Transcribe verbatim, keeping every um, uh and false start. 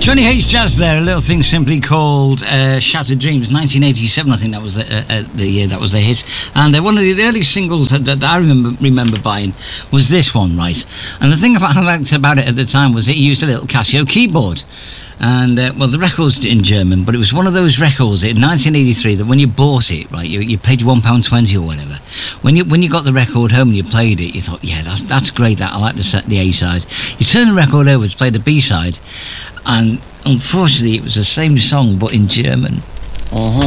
Johnny H. Jazz there, a little thing simply called uh, Shattered Dreams, nineteen eighty-seven, I think that was the, uh, uh, the year that was the hit. And uh, one of the, the early singles that, that I remember, remember buying was this one, right? And the thing about, I liked about it at the time was it used a little Casio keyboard. And, uh, well, the record's in German, but it was one of those records in nineteen eighty-three that when you bought it, right, you, you paid one pound twenty or whatever. When you when you got the record home and you played it, you thought, yeah, that's that's great, that I like the, set, the A-side. You turn the record over to play the B-side, and unfortunately it was the same song, but in German. Uh-huh.